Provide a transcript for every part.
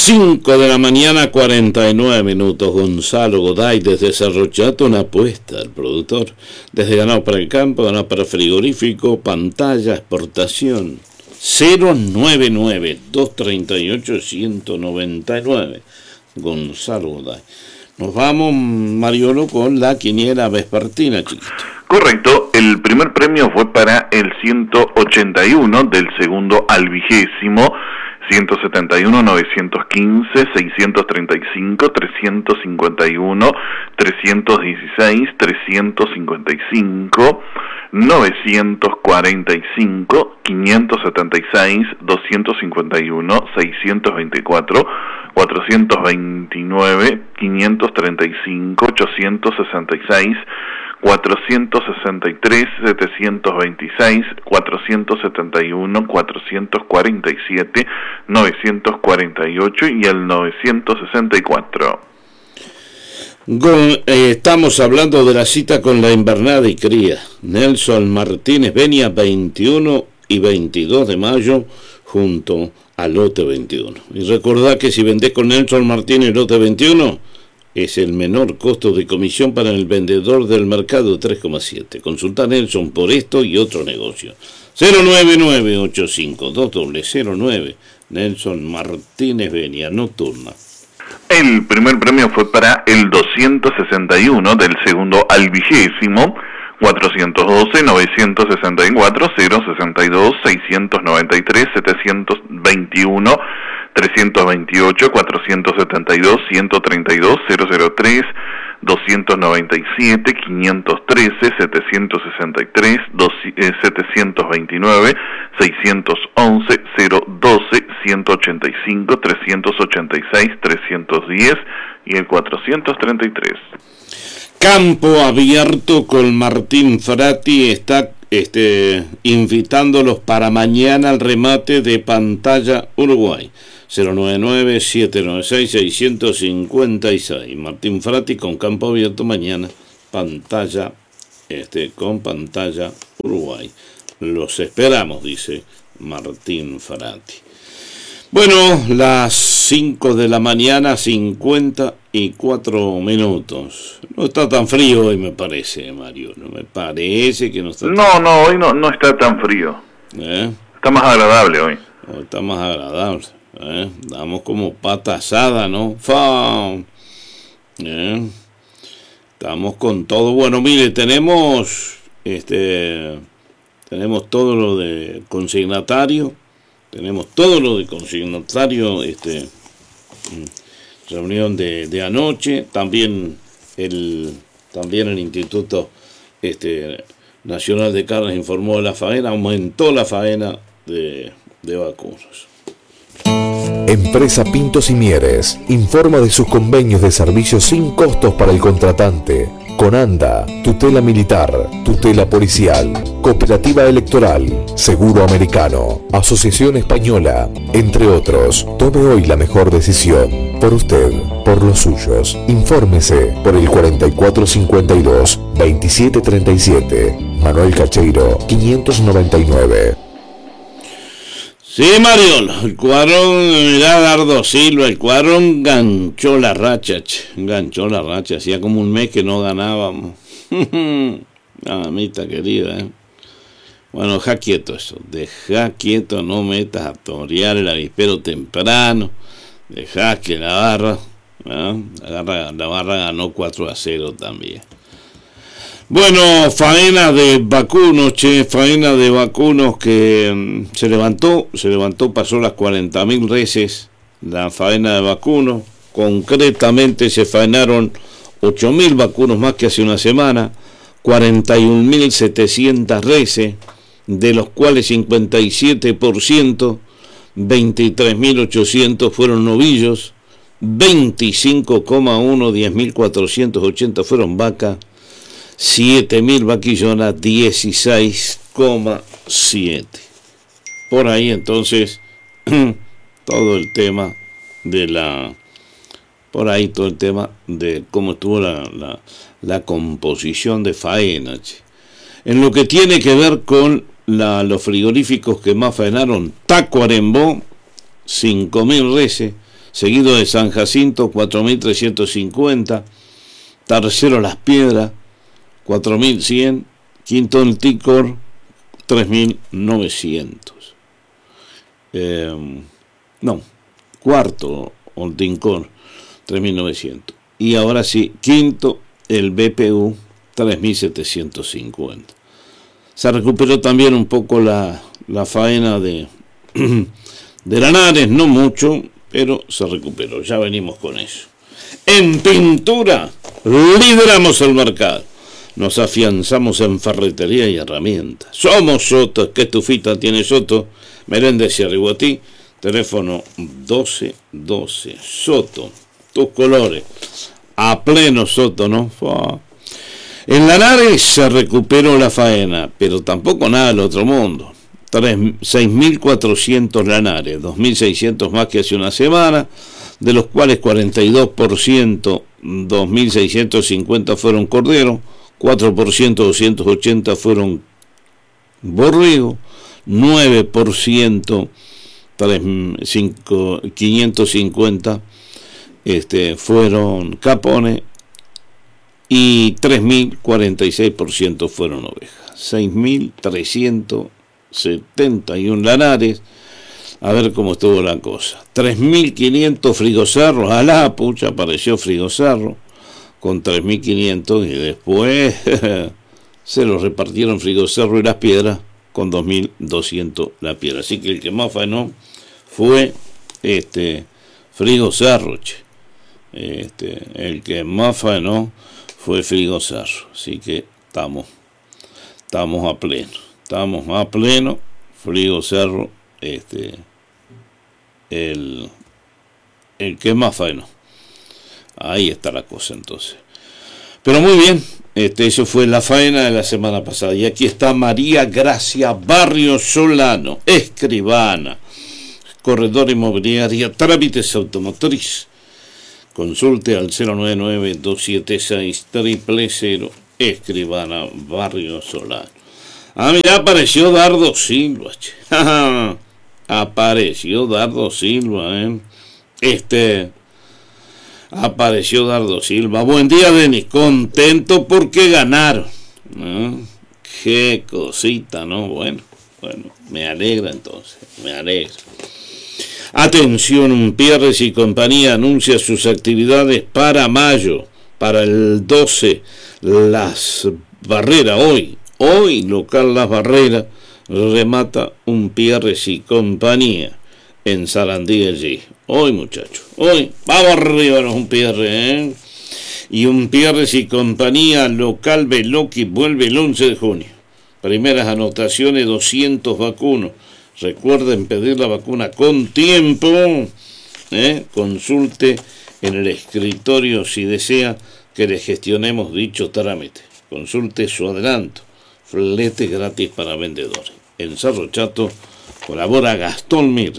5 de la mañana, 49 minutos. Gonzalo Goday desde Cerro Chato, una apuesta al productor. Desde ganado para el campo, ganado para frigorífico, pantalla, exportación. 099-238-199. Gonzalo Goday. Nos vamos, Mariolo, con la quiniela vespertina, chiquito. Correcto, el primer premio fue para el 181 del segundo al 20º. 171, 915, 635, 351, 316, 355, 945, 576, 251, 624, 429, 535, 866, 463, 726, 471, 447, 948 y el 964. Estamos hablando de la cita con la invernada y cría. Nelson Martínez Benia, 21 y 22 de mayo, junto al lote 21. Y recordad que si vendés con Nelson Martínez lote 21, es el menor costo de comisión para el vendedor del mercado, 3,7. Consulta a Nelson por esto y otro negocio. 09985-209. Nelson Martínez Benia, nocturna. El primer premio fue para el 261 del segundo al 20º. 412, 964, 062, 693, 721, 328, 472, 132, 003, 297, 513, 763, 729, 611, 012, 185, 386, 310 y el 433. Campo Abierto con Martín Frati está invitándolos para mañana al remate de Pantalla Uruguay. 099-796-656. Martín Frati con Campo Abierto mañana. Pantalla con Pantalla Uruguay. Los esperamos, dice Martín Frati. Bueno, las 5 de la mañana, 54 minutos. No está tan frío hoy, me parece, Mario. No me parece que no está tan... hoy no está tan frío. Está más agradable hoy. Hoy está más agradable. Damos como pata asada, ¿no? Estamos con todo. Bueno, mire, tenemos todo lo de consignatario. Tenemos todo lo de consignatario, reunión de anoche, también el Instituto Nacional de Carnes informó de la faena, aumentó la faena de vacunos. Empresa Pintos y Mieres informa de sus convenios de servicios sin costos para el contratante. Conanda, tutela militar, tutela policial, cooperativa electoral, seguro americano, asociación española, entre otros. Tome hoy la mejor decisión. Por usted, por los suyos. Infórmese por el 4452-2737. Manuel Cacheiro, 599. Sí, Mario, el Cuadrón, mirá, Dardo Silva, el Cuadrón ganchó la racha, hacía como un mes que no ganábamos. Mamita querida, Bueno, deja quieto eso, no metas a torear el avispero temprano, deja que la barra ganó 4-0 también. Bueno, faena de vacunos, que se levantó, pasó las 40.000 reses, la faena de vacunos, concretamente se faenaron 8.000 vacunos más que hace una semana, 41.700 reses, de los cuales 57%, 23.800 fueron novillos, 25,1, 10.480 fueron vacas, 7.000 vaquillonas, 16,7. Por ahí entonces todo el tema de cómo estuvo la composición de faena. En lo que tiene que ver con los frigoríficos que más faenaron, Tacuarembó, 5.000 reses, seguido de San Jacinto 4.350, tercero Las Piedras 4.100, quinto el Tícor 3.900. Cuarto Ontincor 3.900. Y ahora sí, quinto el BPU 3.750. Se recuperó también un poco la faena de Lanares, no mucho, pero se recuperó. Ya venimos con eso. En pintura, lideramos el mercado. Nos afianzamos en ferretería y herramientas. Somos Soto. ¿Qué estufita tiene Soto? Meréndez y Arriguatí. Teléfono 1212. Soto. Tus colores. A pleno Soto, ¿no? En Lanares se recuperó la faena, pero tampoco nada del otro mundo. 6.400 Lanares, 2.600 más que hace una semana, de los cuales 42%, 2.650 fueron corderos, 4%, 280 fueron borrego, 9%, 550 fueron capones y 3.046% fueron ovejas. 6.371 Lanares. A ver cómo estuvo la cosa. 3.500 Frigocerros. A la pucha apareció Frigocerro con 3.500 y después se los repartieron Frigocerro y Las Piedras con 2.200 La Piedra. Así que el que más faenó fue Frigocerro. El que más faenó fue Frigocerro. Así que estamos a pleno. Estamos a pleno. Frigocerro, el que más faenó. Ahí está la cosa entonces. Pero muy bien, eso fue la faena de la semana pasada. Y aquí está María Gracia Barrio Solano, escribana, corredora inmobiliaria, trámites automotriz. Consulte al 099-276-000, escribana Barrio Solano. Ah, mira, apareció Dardo Silva. Apareció Dardo Silva, Apareció Dardo Silva. Buen día, Denis. Contento porque ganaron. ¿No? Qué cosita, ¿no? Bueno, me alegra entonces. Me alegra. Atención, Pierres y compañía anuncia sus actividades para mayo. Para el 12, Las Barreras, hoy local Las Barreras remata un Pierres y compañía en Sarandí allí. Hoy, muchachos, hoy vamos arriba, no es un Pierres, y un Pierres y compañía local Beloki vuelve el 11 de junio. Primeras anotaciones 200 vacunos. Recuerden pedir la vacuna con tiempo. Consulte en el escritorio si desea que le gestionemos dicho trámite. Consulte su adelanto. Flete gratis para vendedores. En Cerro Chato colabora Gastón Mir,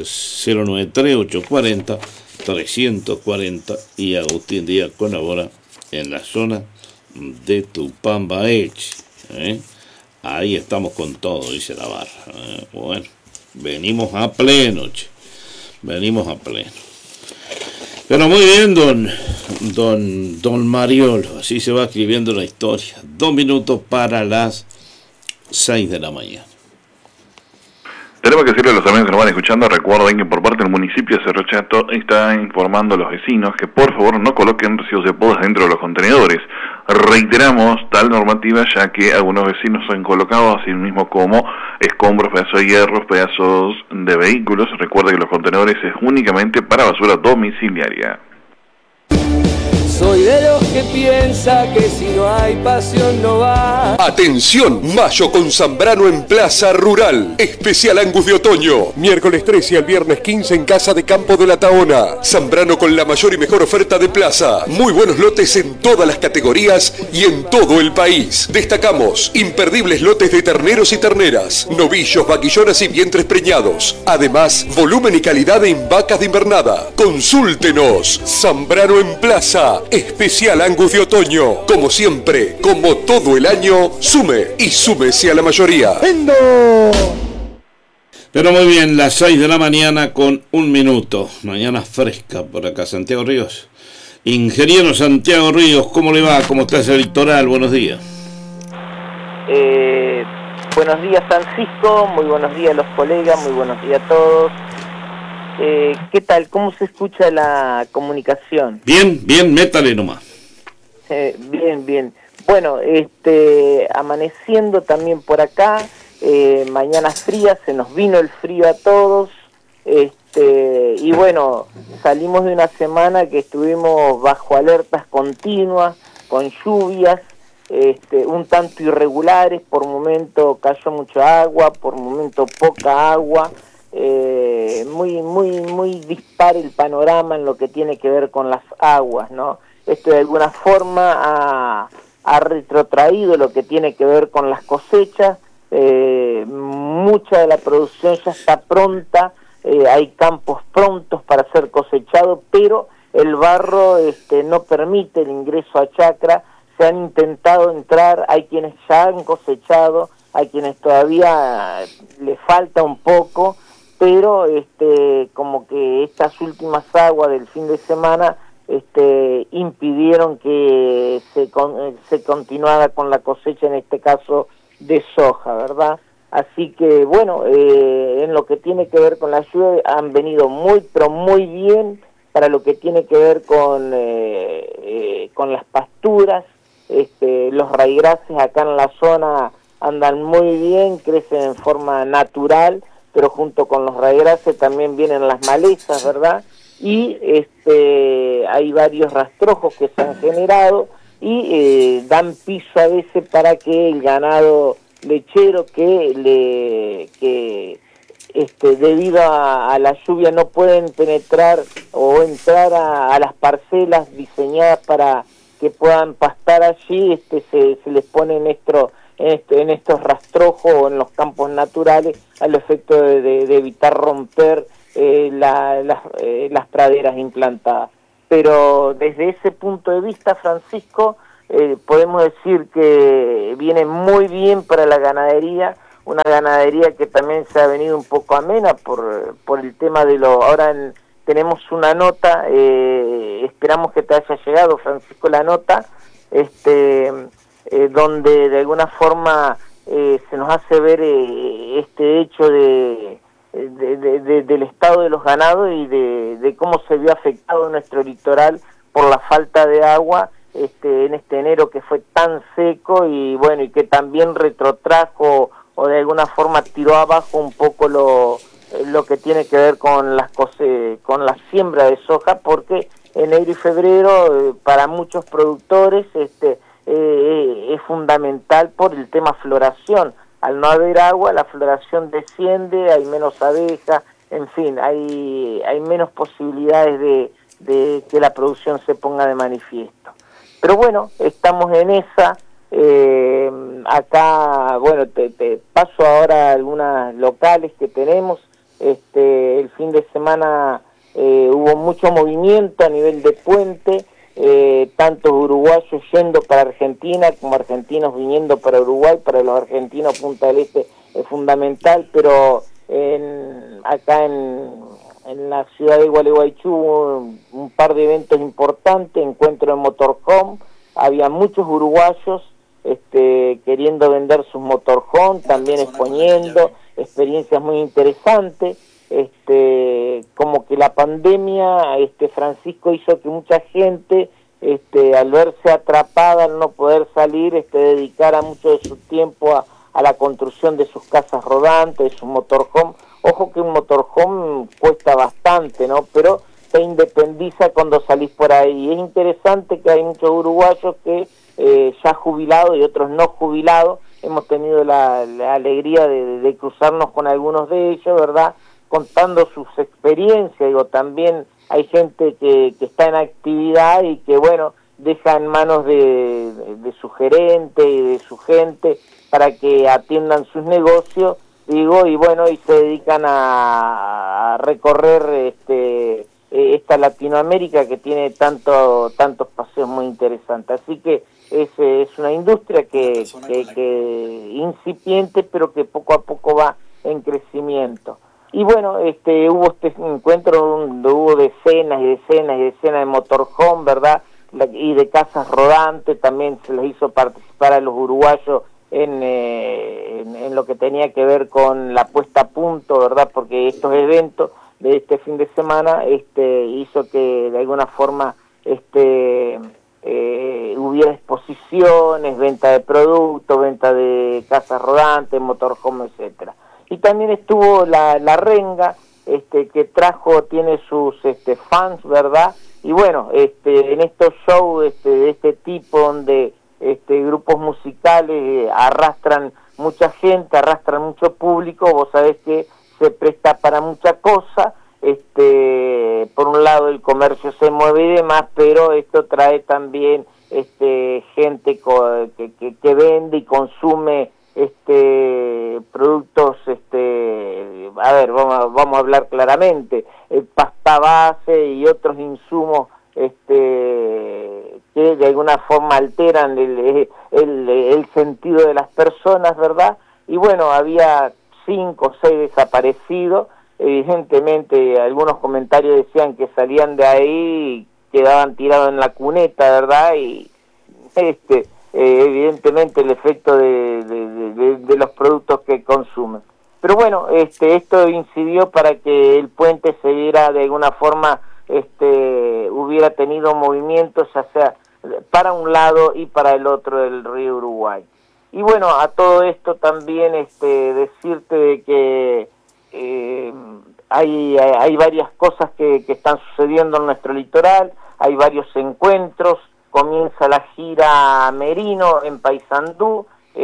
093-840-340, y Agustín Díaz colabora en la zona de Tupambaeche. Ahí estamos con todo, dice la barra. Bueno, venimos a pleno, venimos a pleno. Pero muy bien, don Mariolo, así se va escribiendo la historia. 2 minutos para las 6 de la mañana. Tenemos que decirle a los amigos que nos van escuchando, recuerden que por parte del municipio de Cerro Chato está informando a los vecinos que por favor no coloquen residuos de podas dentro de los contenedores. Reiteramos tal normativa ya que algunos vecinos han colocado así mismo como escombros, pedazos de hierros, pedazos de vehículos. Recuerde que los contenedores es únicamente para basura domiciliaria. Soy de los que piensa que si no hay pasión no va. Atención, mayo con Zambrano en Plaza Rural. Especial Angus de otoño. Miércoles 13 al viernes 15 en Casa de Campo de la Taona. Zambrano con la mayor y mejor oferta de plaza. Muy buenos lotes en todas las categorías y en todo el país. Destacamos imperdibles lotes de terneros y terneras, novillos, vaquillonas y vientres preñados. Además, volumen y calidad en vacas de invernada. Consúltenos. Zambrano en Plaza. Especial Angus de otoño. Como siempre, como todo el año, sume y súmese a la mayoría. ¡Vendo! Pero muy bien, las 6 de la mañana con 1 minuto. Mañana fresca por acá, Santiago Ríos. Ingeniero Santiago Ríos, ¿cómo le va? ¿Cómo está ese litoral? Buenos días. Buenos días, Francisco. Muy buenos días a los colegas. Muy buenos días a todos. ¿Qué tal? ¿Cómo se escucha la comunicación? Bien, bien, métale nomás. Bien. Bueno, amaneciendo también por acá. Mañana fría, se nos vino el frío a todos. Y bueno, salimos de una semana que estuvimos bajo alertas continuas, con lluvias, un tanto irregulares, por momento cayó mucha agua, por momento poca agua, muy dispar el panorama en lo que tiene que ver con las aguas, ¿no? Esto de alguna forma ha retrotraído lo que tiene que ver con las cosechas. Mucha de la producción ya está pronta, hay campos prontos para ser cosechados, pero el barro no permite el ingreso a chacra. Se han intentado entrar, hay quienes ya han cosechado, hay quienes todavía le falta un poco, pero como que estas últimas aguas del fin de semana impidieron que se continuara con la cosecha, en este caso de soja, ¿verdad? Así que bueno, en lo que tiene que ver con la lluvia han venido pero muy bien para lo que tiene que ver con las pasturas. Los raigraces acá en la zona andan muy bien, crecen en forma natural, pero junto con los raigraces también vienen las malezas, ¿verdad? Y hay varios rastrojos que se han generado y dan piso a veces para que el ganado lechero que debido a la lluvia no pueden penetrar o entrar a las parcelas diseñadas para que puedan pastar allí, se les pone en estos rastrojos o en los campos naturales al efecto de evitar romper las praderas implantadas. Pero desde ese punto de vista, Francisco, podemos decir que viene muy bien para la ganadería, una ganadería que también se ha venido un poco amena por el tema de ahora tenemos una nota, esperamos que te haya llegado, Francisco, la nota, donde de alguna forma se nos hace ver este hecho del estado de los ganados y de cómo se vio afectado nuestro litoral por la falta de agua en este enero que fue tan seco y bueno, y que también retrotrajo o de alguna forma tiró abajo un poco lo que tiene que ver con con la siembra de soja, porque enero y febrero para muchos productores es fundamental por el tema floración. Al no haber agua, la floración desciende, hay menos abejas, en fin, hay menos posibilidades de que la producción se ponga de manifiesto. Pero bueno, estamos en esa. Acá, bueno, te paso ahora algunas locales que tenemos. El fin de semana hubo mucho movimiento a nivel de puente, tantos uruguayos yendo para Argentina como argentinos viniendo para Uruguay. Para los argentinos Punta del Este es fundamental, pero acá en la ciudad de Gualeguaychú hubo un par de eventos importantes, encuentro en motorhome, había muchos uruguayos queriendo vender sus motorhome, también exponiendo experiencias muy interesantes. Como que la pandemia, Francisco, hizo que mucha gente, al verse atrapada, al no poder salir, dedicara mucho de su tiempo a la construcción de sus casas rodantes, de sus motorhome. Ojo que un motorhome cuesta bastante, ¿no? Pero te independiza cuando salís por ahí. Y es interesante que hay muchos uruguayos que ya jubilados y otros no jubilados, hemos tenido la alegría de cruzarnos con algunos de ellos, ¿verdad?, contando sus experiencias. Digo, también hay gente que está en actividad y que, bueno, deja en manos de su gerente y de su gente para que atiendan sus negocios, digo, y bueno, y se dedican a recorrer esta Latinoamérica que tiene tantos paseos muy interesantes. Así que es una industria que incipiente, pero que poco a poco va en crecimiento. Y bueno, hubo este encuentro donde hubo decenas y decenas y decenas de motorhome, ¿verdad? Y de casas rodantes, también se les hizo participar a los uruguayos en lo que tenía que ver con la puesta a punto, ¿verdad? Porque estos eventos de este fin de semana hizo que de alguna forma hubiera exposiciones, venta de productos, venta de casas rodantes, motorhome, etcétera. Y también estuvo la Renga, que tiene sus fans, ¿verdad? Y bueno, en estos shows de este tipo donde grupos musicales arrastran mucha gente, arrastran mucho público, vos sabés que se presta para mucha cosa. Por un lado el comercio se mueve y demás, pero esto trae también gente que vende y consume productos, a ver, vamos a hablar claramente, pasta base y otros insumos que de alguna forma alteran el sentido de las personas, ¿verdad? Y bueno, había 5 o 6 desaparecidos. Evidentemente algunos comentarios decían que salían de ahí y quedaban tirados en la cuneta, ¿verdad? Y evidentemente el efecto de los productos que consumen. Pero bueno, esto incidió para que el puente se viera de alguna forma, hubiera tenido movimientos, ya sea para un lado y para el otro del río Uruguay. Y bueno, a todo esto también decirte de que hay varias cosas que están sucediendo en nuestro litoral, hay varios encuentros, comienza la gira Merino en Paysandú,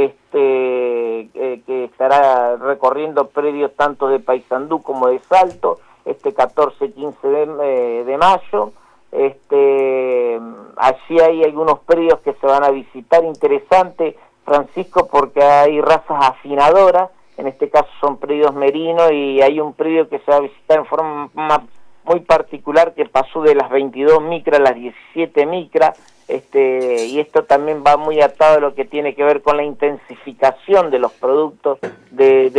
que estará recorriendo predios tanto de Paysandú como de Salto, 14-15 de mayo. Allí hay algunos predios que se van a visitar, interesante, Francisco, porque hay razas afinadoras, en este caso son predios merinos, y hay un predio que se va a visitar en forma muy particular, que pasó de las 22 micras a las 17 micras, y esto también va muy atado a lo que tiene que ver con la intensificación de los productos de